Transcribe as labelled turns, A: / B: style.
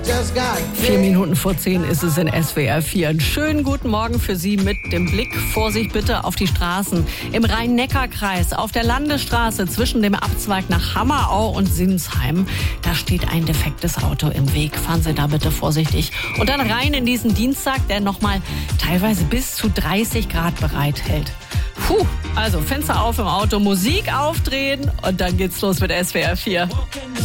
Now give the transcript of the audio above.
A: 4 Minuten vor 10 ist es in SWR 4. Einen schönen guten Morgen für Sie mit dem Blick, Vorsicht bitte, auf die Straßen. Im Rhein-Neckar-Kreis, auf der Landesstraße zwischen dem Abzweig nach Hammerau und Sinsheim. Da steht ein defektes Auto im Weg. Fahren Sie da bitte vorsichtig. Und dann rein in diesen Dienstag, der nochmal teilweise bis zu 30 Grad bereithält. Also Fenster auf im Auto, Musik aufdrehen und dann geht's los mit SWR 4.